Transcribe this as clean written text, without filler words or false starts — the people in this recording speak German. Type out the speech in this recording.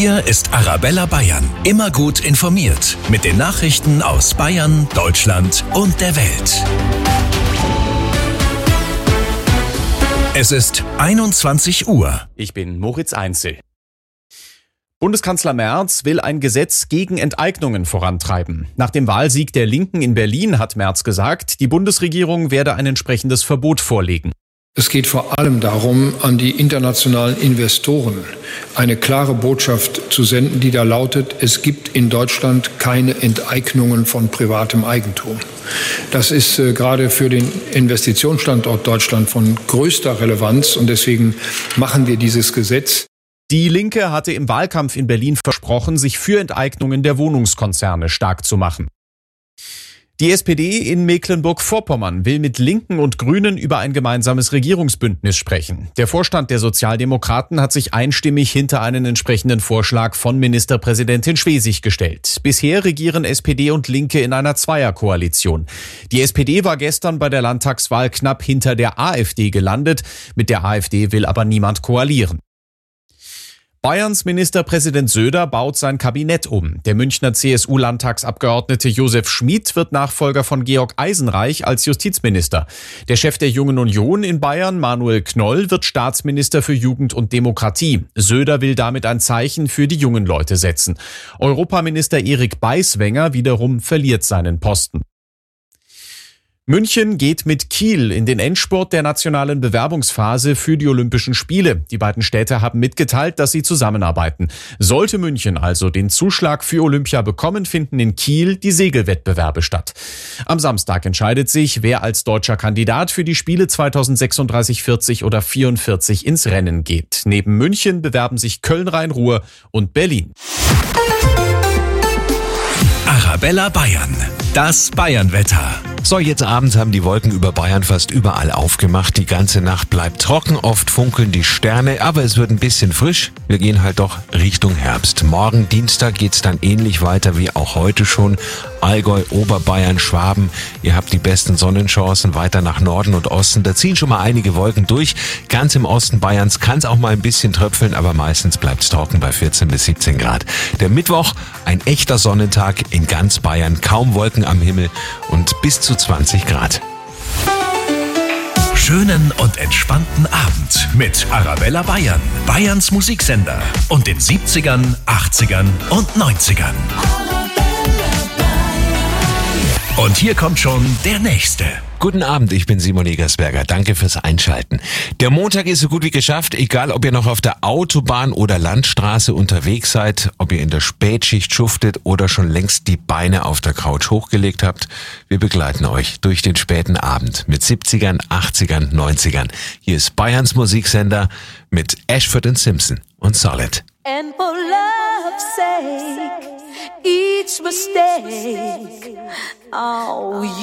Hier ist Arabella Bayern. Immer gut informiert mit den Nachrichten aus Bayern, Deutschland und der Welt. Es ist 21 Uhr. Ich bin Moritz Einzel. Bundeskanzler Merz will ein Gesetz gegen Enteignungen vorantreiben. Nach dem Wahlsieg der Linken in Berlin hat Merz gesagt, die Bundesregierung werde ein entsprechendes Verbot vorlegen. Es geht vor allem darum, an die internationalen Investoren eine klare Botschaft zu senden, die da lautet: Es gibt in Deutschland keine Enteignungen von privatem Eigentum. Das ist gerade für den Investitionsstandort Deutschland von größter Relevanz und deswegen machen wir dieses Gesetz. Die Linke hatte im Wahlkampf in Berlin versprochen, sich für Enteignungen der Wohnungskonzerne stark zu machen. Die SPD in Mecklenburg-Vorpommern will mit Linken und Grünen über ein gemeinsames Regierungsbündnis sprechen. Der Vorstand der Sozialdemokraten hat sich einstimmig hinter einen entsprechenden Vorschlag von Ministerpräsidentin Schwesig gestellt. Bisher regieren SPD und Linke in einer Zweierkoalition. Die SPD war gestern bei der Landtagswahl knapp hinter der AfD gelandet. Mit der AfD will aber niemand koalieren. Bayerns Ministerpräsident Söder baut sein Kabinett um. Der Münchner CSU-Landtagsabgeordnete Josef Schmid wird Nachfolger von Georg Eisenreich als Justizminister. Der Chef der Jungen Union in Bayern, Manuel Knoll, wird Staatsminister für Jugend und Demokratie. Söder will damit ein Zeichen für die jungen Leute setzen. Europaminister Erik Beiswenger wiederum verliert seinen Posten. München geht mit Kiel in den Endspurt der nationalen Bewerbungsphase für die Olympischen Spiele. Die beiden Städte haben mitgeteilt, dass sie zusammenarbeiten. Sollte München also den Zuschlag für Olympia bekommen, finden in Kiel die Segelwettbewerbe statt. Am Samstag entscheidet sich, wer als deutscher Kandidat für die Spiele 2036, 40 oder 44 ins Rennen geht. Neben München bewerben sich Köln, Rhein-Ruhr und Berlin. Arabella Bayern. Das Bayernwetter. So, jetzt abends haben die Wolken über Bayern fast überall aufgemacht. Die ganze Nacht bleibt trocken, oft funkeln die Sterne, aber es wird ein bisschen frisch. Wir gehen halt doch Richtung Herbst. Morgen Dienstag geht's dann ähnlich weiter wie auch heute schon. Allgäu, Oberbayern, Schwaben, ihr habt die besten Sonnenchancen weiter nach Norden und Osten. Da ziehen schon mal einige Wolken durch. Ganz im Osten Bayerns kann es auch mal ein bisschen tröpfeln, aber meistens bleibt's trocken bei 14 bis 17 Grad. Der Mittwoch, ein echter Sonnentag in ganz Bayern, kaum Wolken am Himmel und bis zu 20 Grad. Schönen und entspannten Abend mit Arabella Bayern, Bayerns Musiksender und den 70ern, 80ern und 90ern. Und hier kommt schon der Nächste. Guten Abend, ich bin Simon Egersberger. Danke fürs Einschalten. Der Montag ist so gut wie geschafft, egal ob ihr noch auf der Autobahn oder Landstraße unterwegs seid, ob ihr in der Spätschicht schuftet oder schon längst die Beine auf der Couch hochgelegt habt. Wir begleiten euch durch den späten Abend mit 70ern, 80ern, 90ern. Hier ist Bayerns Musiksender mit Ashford & Simpson und Solid. And for love's sake, each mistake, oh,